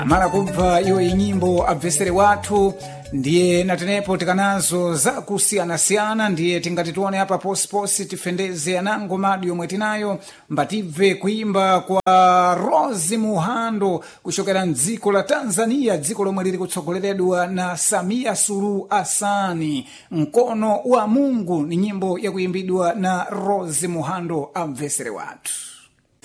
mara kubva iyo inyimbo abvesere wathu ndiye natenepo tikanazo za kusiyana-siyana ndiye tingati tuone apa posiposi tifendeze anango madi yomwe tinayo mbatibve kuimba kwa Rose Muhando kuchokera mdziko la Tanzania, dziko lomwe liri kutsogoleredwa na Samia Suluhu Hassan. Mkono wa Mungu ni nyimbo ya kuimbidwa na Rose Muhando abvesere wathu.